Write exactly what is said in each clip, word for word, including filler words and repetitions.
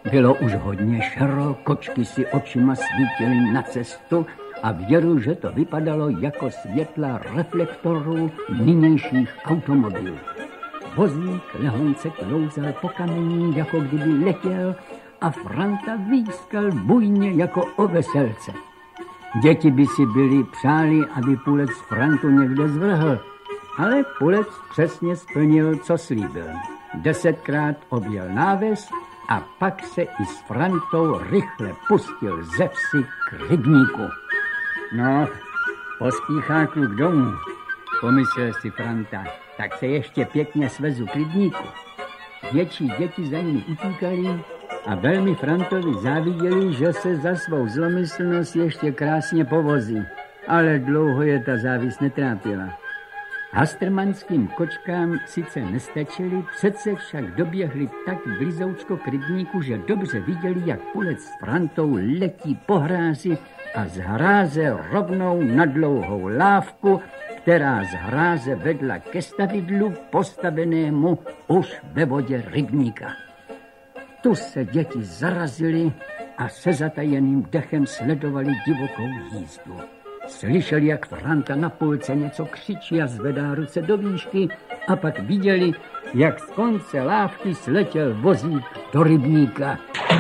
Bylo už hodně šero, kočky si očima svítily na cestu a věru, že to vypadalo jako světla reflektorů nynějších automobilů. Vozík lehonce klouzal po kamení, jako kdyby letěl, a Franta výskal bujně jako o veselce. Děti by si byli přáli, aby Pulec Frantu někde zvrhl, ale Pulec přesně splnil, co slíbil. Desetkrát objel náves a pak se i s Frantou rychle pustil ze vsi k rybníku. No, pospíchá kluk domů, pomyslel si Franta, tak se ještě pěkně svezu k rybníku. Větší děti za ním utíkali a velmi Frantovi záviděli, že se za svou zlomyslnost ještě krásně povozí, ale dlouho je ta závis netrápila. Hastrmanským kočkám sice nestačili, přece však doběhli tak blízoučko k rybníku, že dobře viděli, jak Pulec s Frantou letí po hrázi a z hráze rovnou na dlouhou lávku, která z hráze vedla ke stavidlu postavenému už ve vodě rybníka. Tu se děti zarazili a se zatajeným dechem sledovali divokou jízdu. Slyšeli, jak Franta na půlce něco křičí a zvedá ruce do výšky, a pak viděli, jak z konce lávky sletěl vozík do rybníka.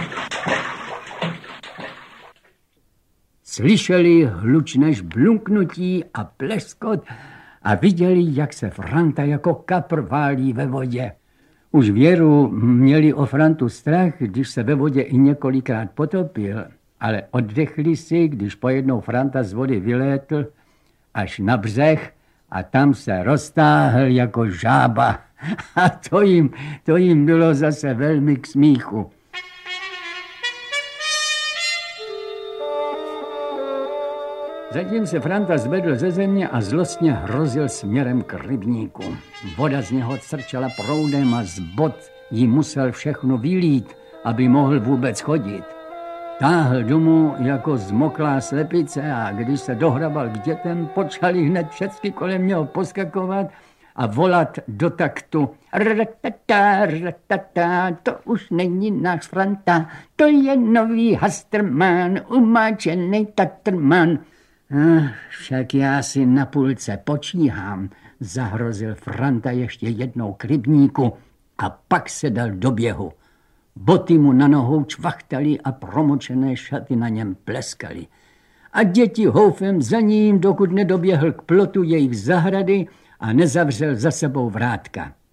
Slyšeli hlučné žblunknutí a pleskot a viděli, jak se Franta jako kapr válí ve vodě. Už věru měli o Frantu strach, když se ve vodě i několikrát potopil, ale oddechli si, když pojednou Franta z vody vylétl až na břeh a tam se roztáhl jako žába. A to jim, to jim bylo zase velmi k smíchu. Zatím se Franta zvedl ze země a zlostně hrozil směrem k rybníku. Voda z něho crčela proudem a z bot jí musel všechno vylít, aby mohl vůbec chodit. Táhl domů jako zmoklá slepice a když se dohrabal k dětem, počali hned všechny kolem něho poskakovat a volat do taktu. Ratata, ratata, to už není náš Franta, to je nový Hastrman, umáčený tatrman. Ah, však já si na půlce počíhám, zahrozil Franta ještě jednou k rybníku a pak se dal do běhu. Boty mu na nohou čvachtali a promočené šaty na něm pleskaly. A děti houfem za ním, dokud nedoběhl k plotu jejich zahrady a nezavřel za sebou vrátka.